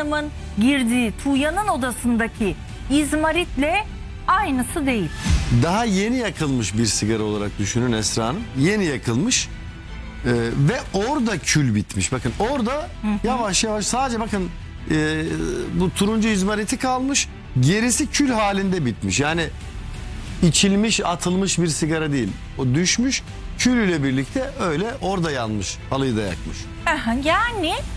Hanım'ın girdiği Tuğya'nın odasındaki izmaritle aynısı değil. Daha yeni yakılmış bir sigara olarak düşünün Esra Hanım. Yeni yakılmış ve orada kül bitmiş. Bakın orada yavaş yavaş sadece bakın bu turuncu izmariti kalmış. Gerisi kül halinde bitmiş. Yani içilmiş, atılmış bir sigara değil. O düşmüş, kül ile birlikte öyle orada yanmış. Halıyı da yakmış. Yani